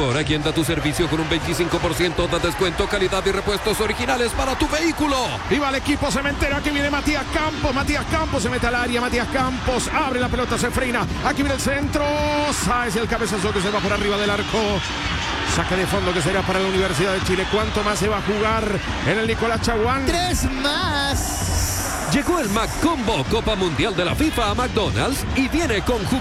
Ford, quien da tu servicio con un 25% de descuento, calidad y repuestos originales para tu vehículo. Y va el equipo cementero, aquí viene Matías Campos se mete al área, Matías Campos abre la pelota, se frena, aquí viene el centro, Sáez, el cabezazo que se va por arriba del arco. Saque de fondo que será para la Universidad de Chile. ¿Cuánto más se va a jugar en el Nicolás Chaguán? 3 más. Llegó el McCombo Copa Mundial de la FIFA a McDonald's y viene con